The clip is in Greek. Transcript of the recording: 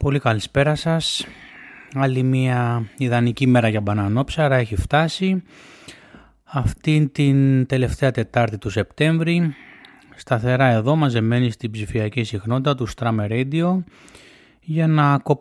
Πολύ καλησπέρα σας. Άλλη μια ιδανική μέρα για μπανανόψαρα έχει φτάσει. Αυτήν την τελευταία Τετάρτη του Σεπτέμβρη, σταθερά εδώ μαζεμένοι στην ψηφιακή συχνότητα του Strame Radio, για να